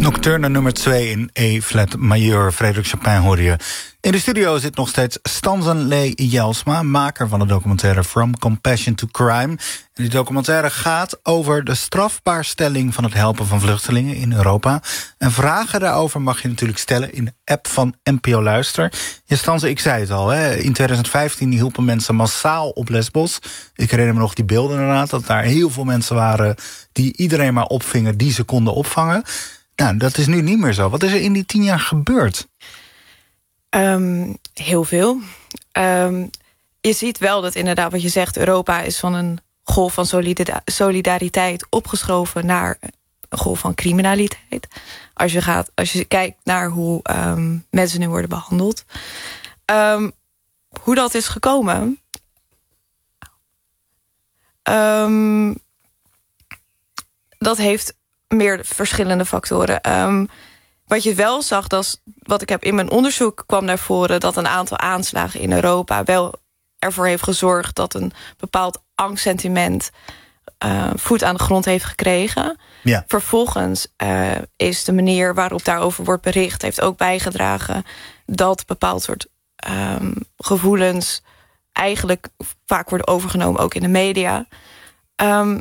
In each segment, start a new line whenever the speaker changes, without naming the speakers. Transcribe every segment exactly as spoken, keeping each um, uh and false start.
Nocturne nummer twee in E-flat majeur. Frédéric Chopin hoorde je. In de studio zit nog steeds Stanley Zijlsma, maker van de documentaire From Compassion to Crime. En die documentaire gaat over de strafbaarstelling van het helpen van vluchtelingen in Europa. En vragen daarover mag je natuurlijk stellen in de app van N P O Luister. Ja, Stanze, ik zei het al, hè. In twintig vijftien hielpen mensen massaal op Lesbos. Ik herinner me nog die beelden inderdaad, dat daar heel veel mensen waren die iedereen maar opvingen die ze konden opvangen. Nou, dat is nu niet meer zo. Wat is er in die tien jaar gebeurd?
Um, heel veel. Um, je ziet wel dat inderdaad wat je zegt, Europa is van een golf van solida- solidariteit opgeschoven naar een golf van criminaliteit. Als je, gaat, als je kijkt naar hoe um, mensen nu worden behandeld. Um, hoe dat is gekomen. Um, dat heeft meer verschillende factoren. Um, wat je wel zag, dat is, wat ik heb in mijn onderzoek kwam naar voren, dat een aantal aanslagen in Europa wel ervoor heeft gezorgd dat een bepaald angstsentiment uh, voet aan de grond heeft gekregen. Ja. Vervolgens uh, is de manier waarop daarover wordt bericht, heeft ook bijgedragen dat bepaald soort um, gevoelens eigenlijk vaak worden overgenomen, ook in de media. Um,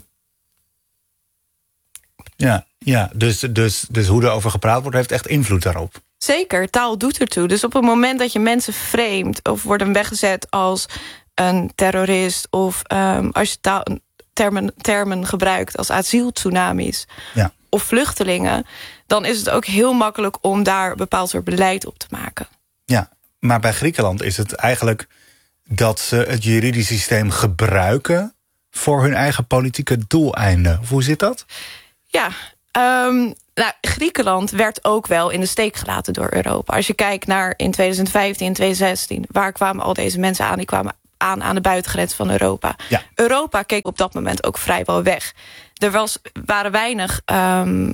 Ja, ja dus, dus, dus hoe er over gepraat wordt heeft echt invloed daarop.
Zeker, taal doet ertoe. Dus op het moment dat je mensen framet of worden weggezet als een terrorist, of um, als je taal, termen, termen gebruikt als asieltsunamis, ja, of vluchtelingen, dan is het ook heel makkelijk om daar een bepaald soort beleid op te maken.
Ja, maar bij Griekenland is het eigenlijk dat ze het juridisch systeem gebruiken voor hun eigen politieke doeleinden. Hoe zit dat?
Ja, um, nou, Griekenland werd ook wel in de steek gelaten door Europa. Als je kijkt naar in twintig vijftien, twintig zestien... waar kwamen al deze mensen aan? Die kwamen aan aan de buitengrens van Europa. Ja. Europa keek op dat moment ook vrijwel weg. Er was, waren weinig, um,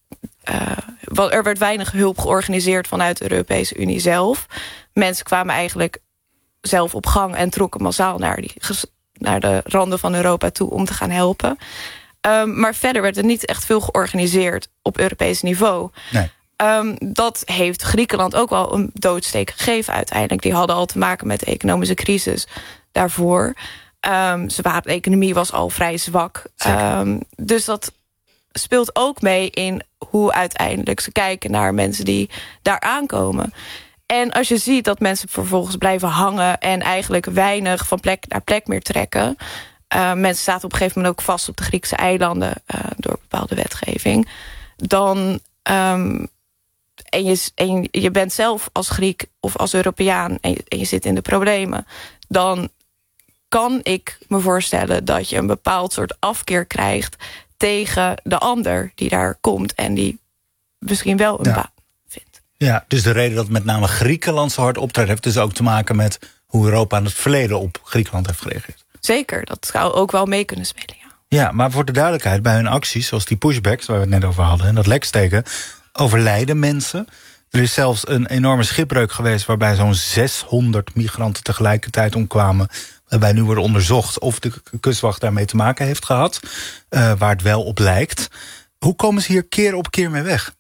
uh, er werd weinig hulp georganiseerd vanuit de Europese Unie zelf. Mensen kwamen eigenlijk zelf op gang en trokken massaal naar, die, naar de randen van Europa toe om te gaan helpen. Um, maar verder werd er niet echt veel georganiseerd op Europees niveau. Nee. Um, dat heeft Griekenland ook wel een doodsteek gegeven uiteindelijk. Die hadden al te maken met de economische crisis daarvoor. Um, ze waren, de economie was al vrij zwak. Um, dus dat speelt ook mee in hoe uiteindelijk ze kijken naar mensen die daar aankomen. En als je ziet dat mensen vervolgens blijven hangen en eigenlijk weinig van plek naar plek meer trekken. Uh, mensen zaten op een gegeven moment ook vast op de Griekse eilanden uh, door bepaalde wetgeving. Dan, um, en, je, en je bent zelf als Griek of als Europeaan en je, en je zit in de problemen, dan kan ik me voorstellen dat je een bepaald soort afkeer krijgt tegen de ander die daar komt en die misschien wel een ja. baan vindt.
Ja, dus de reden dat met name Griekenland zo hard optreedt heeft dus ook te maken met hoe Europa in het verleden op Griekenland heeft gereageerd.
Zeker, dat zou ook wel mee kunnen spelen, ja.
Ja, maar voor de duidelijkheid, bij hun acties, zoals die pushbacks waar we het net over hadden, en dat leksteken, overlijden mensen. Er is zelfs een enorme schipbreuk geweest waarbij zo'n zeshonderd migranten tegelijkertijd omkwamen, waarbij nu wordt onderzocht of de kustwacht daarmee te maken heeft gehad, uh, waar het wel op lijkt. Hoe komen ze hier keer op keer mee weg?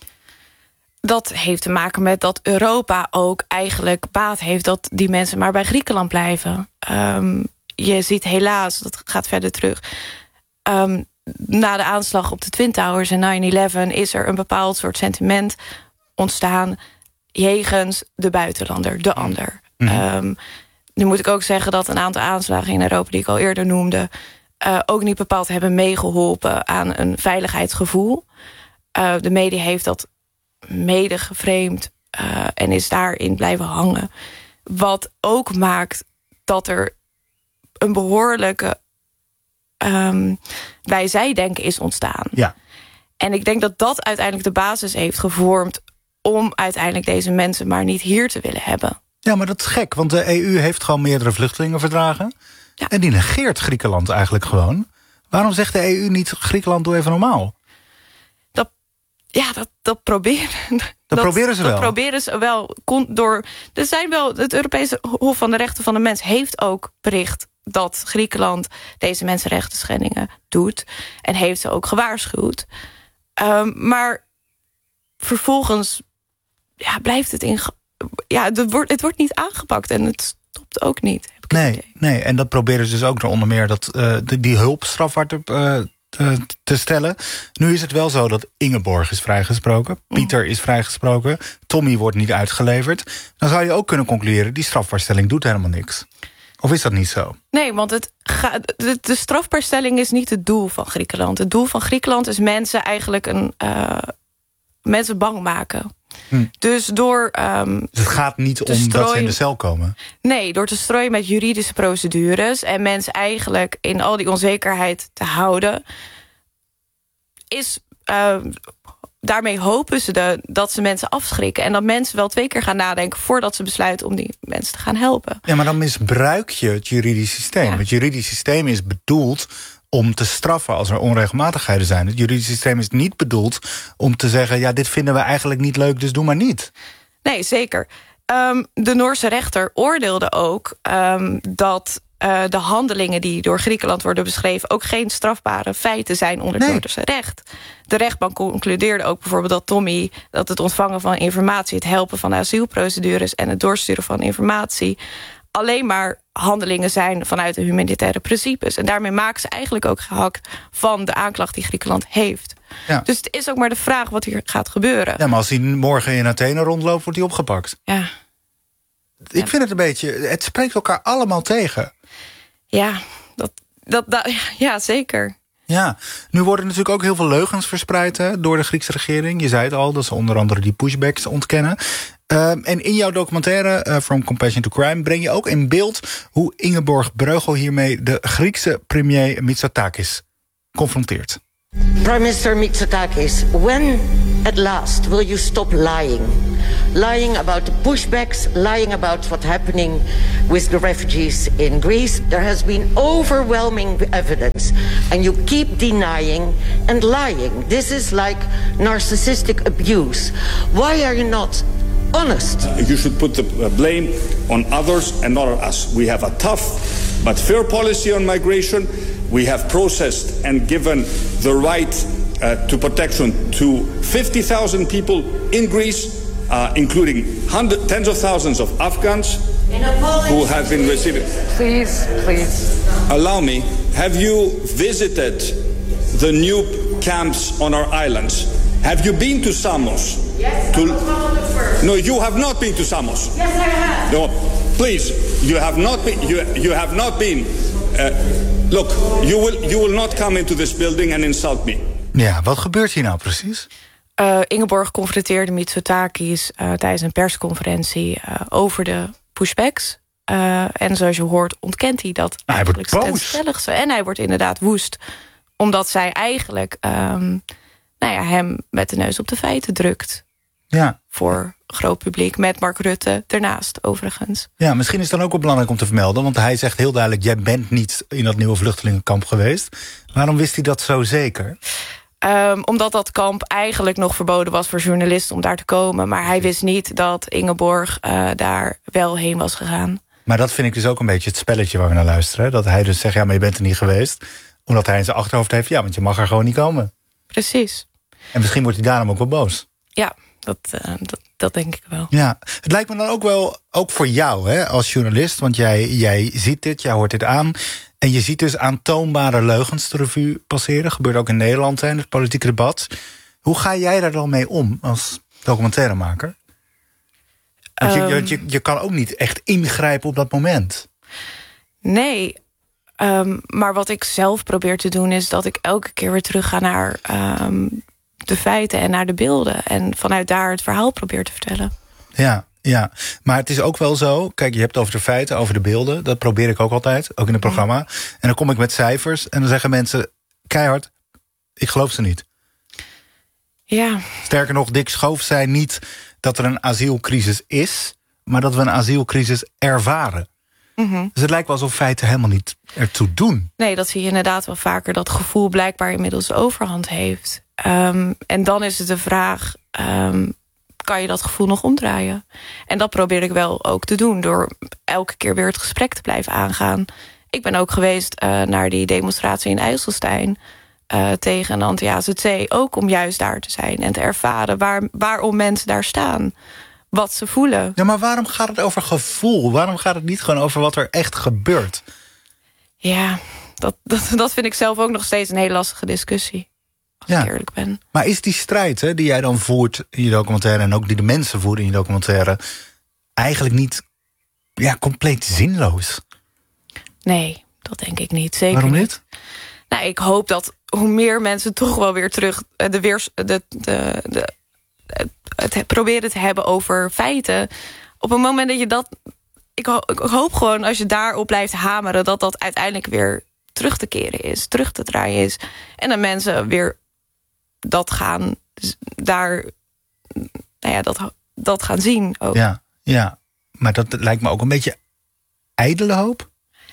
Dat heeft te maken met dat Europa ook eigenlijk baat heeft dat die mensen maar bij Griekenland blijven. Um, je ziet helaas, dat gaat verder terug, Um, na de aanslag op de Twin Towers en nine eleven is er een bepaald soort sentiment ontstaan jegens de buitenlander, de ander. Mm-hmm. Um, nu moet ik ook zeggen dat een aantal aanslagen in Europa die ik al eerder noemde, uh, ook niet bepaald hebben meegeholpen aan een veiligheidsgevoel. Uh, de media heeft dat mede geframed uh, en is daarin blijven hangen. Wat ook maakt dat er een behoorlijke um, wij-zij-denken is ontstaan. Ja. En ik denk dat dat uiteindelijk de basis heeft gevormd om uiteindelijk deze mensen maar niet hier te willen hebben.
Ja, maar dat is gek, want de E U heeft gewoon meerdere vluchtelingenverdragen. Ja. En die negeert Griekenland eigenlijk gewoon. Waarom zegt de E U niet Griekenland doe even normaal?
Dat, ja, dat, dat proberen.
Dat, dat proberen ze wel.
Dat proberen ze wel. Door, er zijn wel. Het Europese Hof van de Rechten van de Mens heeft ook bericht dat Griekenland deze mensenrechten schendingen doet. En heeft ze ook gewaarschuwd. Um, maar vervolgens ja, blijft het in... Ja, het wordt, het wordt niet aangepakt en het stopt ook niet. Heb ik
nee, nee, en dat proberen ze dus ook onder meer dat, uh, die, die hulp strafbaar uh, te, te stellen. Nu is het wel zo dat Ingeborg is vrijgesproken. Mm. Pieter is vrijgesproken. Tommy wordt niet uitgeleverd. Dan zou je ook kunnen concluderen, die strafbaarstelling doet helemaal niks. Of is dat niet zo?
Nee, want het ga, de, de strafbaarstelling is niet het doel van Griekenland. Het doel van Griekenland is mensen eigenlijk een uh, mensen bang maken. Hm. Dus door um,
dus het gaat niet om strooien, dat ze in de cel komen?
Nee, door te strooien met juridische procedures en mensen eigenlijk in al die onzekerheid te houden, is uh, daarmee hopen ze de, dat ze mensen afschrikken. En dat mensen wel twee keer gaan nadenken voordat ze besluiten om die mensen te gaan helpen.
Ja, maar dan misbruik je het juridisch systeem. Ja. Het juridisch systeem is bedoeld om te straffen als er onregelmatigheden zijn. Het juridisch systeem is niet bedoeld om te zeggen, ja, dit vinden we eigenlijk niet leuk, dus doe maar niet.
Nee, zeker. Um, de Noorse rechter oordeelde ook um, dat uh, de handelingen die door Griekenland worden beschreven ook geen strafbare feiten zijn onder het nee. Noorse recht. De rechtbank concludeerde ook bijvoorbeeld dat Tommy, dat het ontvangen van informatie, het helpen van asielprocedures en het doorsturen van informatie alleen maar handelingen zijn vanuit de humanitaire principes. En daarmee maken ze eigenlijk ook gehakt van de aanklacht die Griekenland heeft. Ja. Dus het is ook maar de vraag wat hier gaat gebeuren.
Ja, maar als hij morgen in Athene rondloopt, wordt hij opgepakt.
Ja.
Ik ja. vind het een beetje, het spreekt elkaar allemaal tegen.
Ja, dat, dat, dat, ja zeker.
Ja, nu worden natuurlijk ook heel veel leugens verspreid hè, door de Griekse regering. Je zei het al, dat ze onder andere die pushbacks ontkennen. Uh, en in jouw documentaire uh, From Compassion to Crime breng je ook in beeld hoe Ingeborg Breugel hiermee de Griekse premier Mitsotakis confronteert.
Prime Minister Mitsotakis, when at last will you stop lying? Lying about the pushbacks, lying about what's happening with the refugees in Greece. There has been overwhelming evidence and you keep denying and lying. This is like narcissistic abuse. Why are you not honest?
You should put the blame on others and not on us. We have a tough but fair policy on migration. We have processed and given the right uh, to protection to fifty thousand people in Greece, uh, including hundred, tens of thousands of Afghans who have been receiving.
Please, please.
Allow me, have you visited the new camps on our islands? Have you been to Samos?
Yes,
to...
I was one of the first.
No, you have not been to Samos.
Yes, I have.
No, please, you have not been. You, you have not been. Uh, look, you will you will not come into this building and insult me.
Ja, wat gebeurt hier nou precies?
Uh, Ingeborg confronteerde Mitsotakis uh, tijdens een persconferentie uh, over de pushbacks. Uh, en zoals je hoort ontkent hij dat
nou, eigenlijk ten
stelligste. En hij wordt inderdaad woest, omdat zij eigenlijk um, nou ja, hem met de neus op de feiten drukt.
Ja. Voor
groot publiek, met Mark Rutte ernaast overigens.
Ja, misschien is het dan ook wel belangrijk om te vermelden, want hij zegt heel duidelijk, jij bent niet in dat nieuwe vluchtelingenkamp geweest. Waarom wist hij dat zo zeker?
Um, omdat dat kamp eigenlijk nog verboden was voor journalisten om daar te komen. Maar hij wist niet dat Ingeborg uh, daar wel heen was gegaan.
Maar dat vind ik dus ook een beetje het spelletje waar we naar luisteren. Dat hij dus zegt, ja, maar je bent er niet geweest. Omdat hij in zijn achterhoofd heeft, ja, want je mag er gewoon niet komen.
Precies.
En misschien wordt hij daarom ook wel boos.
Ja, dat, uh, dat, dat denk ik wel.
Ja, het lijkt me dan ook wel, ook voor jou hè, als journalist. Want jij, jij ziet dit, jij hoort dit aan. En je ziet dus aantoonbare leugens de revue passeren. Gebeurt ook in Nederland hè, in het politieke debat. Hoe ga jij daar dan mee om als documentairemaker? Want um, je, je, je kan ook niet echt ingrijpen op dat moment.
Nee, um, maar wat ik zelf probeer te doen is dat ik elke keer weer terug ga naar um, de feiten en naar de beelden. En vanuit daar het verhaal probeer te vertellen.
Ja, ja, maar het is ook wel zo. Kijk, je hebt het over de feiten, over de beelden. Dat probeer ik ook altijd, ook in het programma. En dan kom ik met cijfers en dan zeggen mensen keihard, ik geloof ze niet.
Ja.
Sterker nog, Dick Schoof zei niet dat er een asielcrisis is, maar dat we een asielcrisis ervaren. Mm-hmm. Dus het lijkt wel alsof feiten helemaal niet ertoe doen.
Nee, dat zie je inderdaad wel vaker. Dat gevoel blijkbaar inmiddels de overhand heeft. Um, en dan is het de vraag, Um, kan je dat gevoel nog omdraaien? En dat probeer ik wel ook te doen, door elke keer weer het gesprek te blijven aangaan. Ik ben ook geweest uh, naar die demonstratie in IJsselstein. uh, tegen een anti-A Z C... ook om juist daar te zijn en te ervaren waar, waarom mensen daar staan. Wat ze voelen.
Ja, maar waarom gaat het over gevoel? Waarom gaat het niet gewoon over wat er echt gebeurt?
Ja, dat, dat, dat vind ik zelf ook nog steeds een hele lastige discussie. Als
ja.
ik eerlijk ben.
Maar is die strijd hè, die jij dan voert in je documentaire... en ook die de mensen voeren in je documentaire... eigenlijk niet ja, compleet zinloos?
Nee, dat denk ik niet. Zeker
Waarom niet?
niet? Nou, ik hoop dat hoe meer mensen toch wel weer terug... de weers, de, de, de, het, het proberen te hebben over feiten. Op het moment dat je dat... Ik, ho ik hoop gewoon als je daarop blijft hameren... dat dat uiteindelijk weer terug te keren is. Terug te draaien is. En dan mensen weer dat gaan... daar nou ja, dat, dat gaan zien ook.
Ja, ja, maar dat lijkt me ook een beetje ijdele hoop.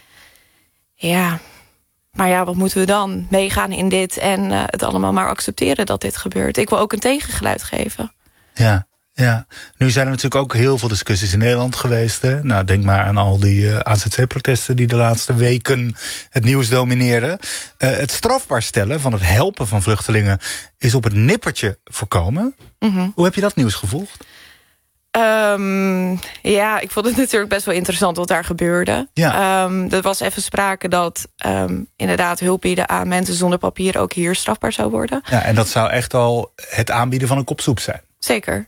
Ja, maar ja, wat moeten we dan? Meegaan in dit en uh, het allemaal maar accepteren dat dit gebeurt. Ik wil ook een tegengeluid geven.
Ja, ja. Nu zijn er natuurlijk ook heel veel discussies in Nederland geweest. Hè? Nou, denk maar aan al die uh, A Z C-protesten... die de laatste weken het nieuws domineerden. Uh, het strafbaar stellen van het helpen van vluchtelingen... is op het nippertje voorkomen.
Mm-hmm.
Hoe heb je dat nieuws gevolgd?
Um, ja, ik vond het natuurlijk best wel interessant wat daar gebeurde.
Ja.
Um, er was even sprake dat um, inderdaad hulp bieden aan mensen zonder papier... ook hier strafbaar zou worden.
Ja, en dat zou echt al het aanbieden van een kop soep zijn.
Zeker.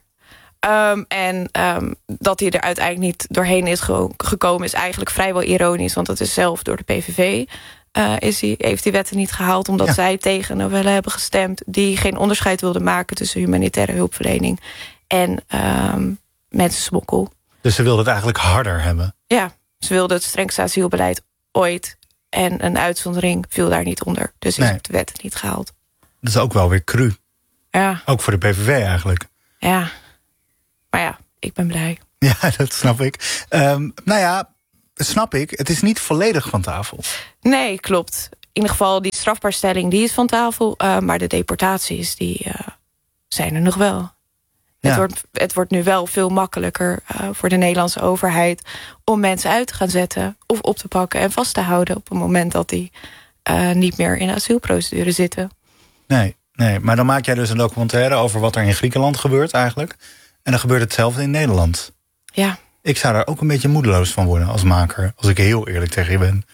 Um, en um, dat hij er uiteindelijk niet doorheen is ge gekomen... is eigenlijk vrijwel ironisch, want dat is zelf door de P V V... Uh, is die, heeft die wetten niet gehaald omdat ja. zij tegen novellen hebben gestemd... die geen onderscheid wilden maken tussen humanitaire hulpverlening... en um, mensensmokkel.
Dus ze wilden het eigenlijk harder hebben?
Ja, ze wilden het strengste asielbeleid ooit... en een uitzondering viel daar niet onder. Dus is nee. de wet niet gehaald.
Dat is ook wel weer cru.
Ja.
Ook voor de P V V eigenlijk.
Ja, maar ja, ik ben blij.
Ja, dat snap ik. Um, nou ja, snap ik. Het is niet volledig van tafel.
Nee, klopt. In ieder geval die strafbaarstelling die is van tafel... Uh, maar de deportaties die uh, zijn er nog wel. Ja. Het, wordt, het wordt nu wel veel makkelijker uh, voor de Nederlandse overheid... om mensen uit te gaan zetten of op te pakken en vast te houden... op het moment dat die uh, niet meer in de asielprocedure zitten.
Nee, nee, maar dan maak jij dus een documentaire... over wat er in Griekenland gebeurt eigenlijk. En dan gebeurt hetzelfde in Nederland.
Ja.
Ik zou daar ook een beetje moedeloos van worden als maker... als ik heel eerlijk tegen je ben.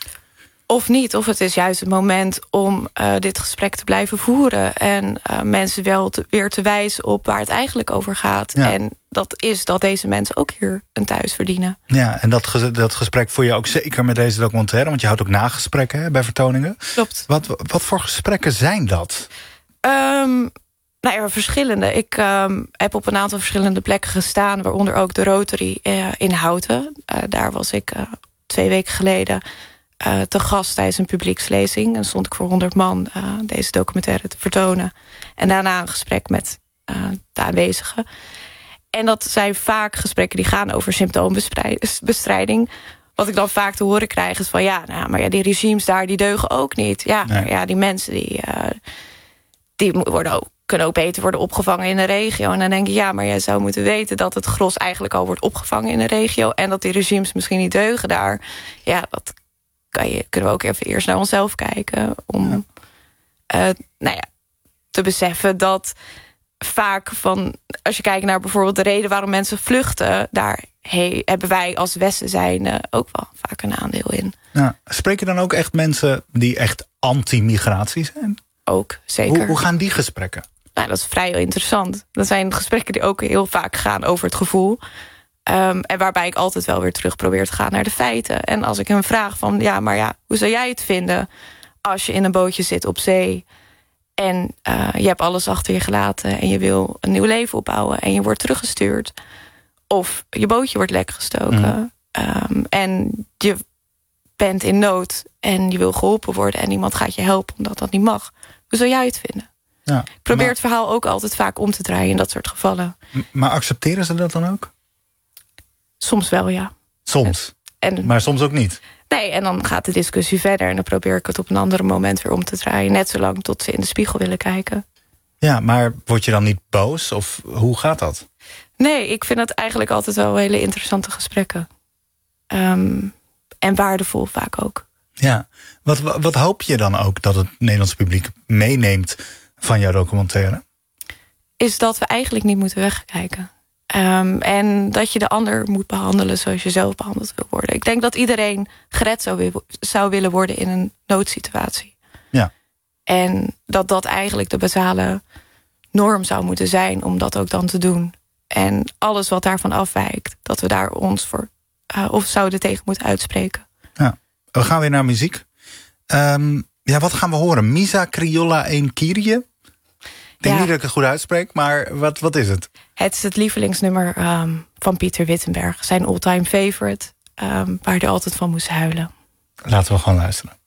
Of niet, of het is juist het moment om uh, dit gesprek te blijven voeren... en uh, mensen wel te, weer te wijzen op waar het eigenlijk over gaat. Ja. En dat is dat deze mensen ook hier een thuis verdienen. Ja,
en dat, ges dat gesprek voer je ook zeker met deze documentaire... want je houdt ook nagesprekken hè, bij vertoningen.
Klopt.
Wat, wat voor gesprekken zijn dat?
Um, nou ja, verschillende. Ik um, heb op een aantal verschillende plekken gestaan... waaronder ook de Rotary uh, in Houten. Uh, daar was ik uh, twee weken geleden... Uh, te gast tijdens een publiekslezing. En stond ik voor honderd man uh, deze documentaire te vertonen. En daarna een gesprek met uh, de aanwezigen. En dat zijn vaak gesprekken die gaan over symptoombestrijding. Wat ik dan vaak te horen krijg is van... ja, nou, maar ja, die regimes daar, die deugen ook niet. Ja, nee. Maar ja, die mensen die, uh, die worden ook, kunnen ook beter worden opgevangen in de regio. En dan denk je, ja, maar jij zou moeten weten... dat het gros eigenlijk al wordt opgevangen in de regio... en dat die regimes misschien niet deugen daar. Ja, dat kan je, kunnen we ook even eerst naar onszelf kijken... om ja. Uh, nou ja, te beseffen dat vaak van... als je kijkt naar bijvoorbeeld de reden waarom mensen vluchten... daar hey, hebben wij als Westen zijn uh, ook wel vaak een aandeel in.
Ja, spreek je dan ook echt mensen die echt anti-migratie zijn?
Ook, zeker.
Hoe, hoe gaan die gesprekken?
Nou, dat is vrij interessant. Dat zijn gesprekken die ook heel vaak gaan over het gevoel... Um, en waarbij ik altijd wel weer terug probeer te gaan naar de feiten. En als ik hem vraag van, ja, maar ja, hoe zou jij het vinden... als je in een bootje zit op zee... en uh, je hebt alles achter je gelaten... en je wil een nieuw leven opbouwen... en je wordt teruggestuurd... of je bootje wordt lek gestoken... Mm. Um, en je bent in nood en je wil geholpen worden... en iemand gaat je helpen omdat dat niet mag. Hoe zou jij het vinden? Ja, ik probeer maar het verhaal ook altijd vaak om te draaien in dat soort gevallen.
Maar accepteren ze dat dan ook?
Soms wel, ja.
Soms? En, maar soms ook niet?
Nee, en dan gaat de discussie verder... en dan probeer ik het op een ander moment weer om te draaien. Net zolang tot ze in de spiegel willen kijken.
Ja, maar word je dan niet boos? Of hoe gaat dat?
Nee, ik vind het eigenlijk altijd wel hele interessante gesprekken. Um, en waardevol vaak ook.
Ja, wat, wat hoop je dan ook dat het Nederlandse publiek meeneemt van jouw documentaire?
Is dat we eigenlijk niet moeten wegkijken. Um, en dat je de ander moet behandelen zoals je zelf behandeld wil worden. Ik denk dat iedereen gered zou, wil, zou willen worden in een noodsituatie.
Ja.
En dat dat eigenlijk de basale norm zou moeten zijn om dat ook dan te doen. En alles wat daarvan afwijkt, dat we daar ons voor uh, of zouden tegen moeten uitspreken.
Ja. We gaan weer naar muziek. Um, ja, wat gaan we horen? Misa Criolla en Kyrie? Ik denk
ja.
niet dat ik het goed uitspreek, maar wat, wat is het?
Het is het lievelingsnummer um, van Pieter Wittenberg. Zijn all-time favorite, um, waar hij altijd van moest huilen.
Laten we gewoon luisteren.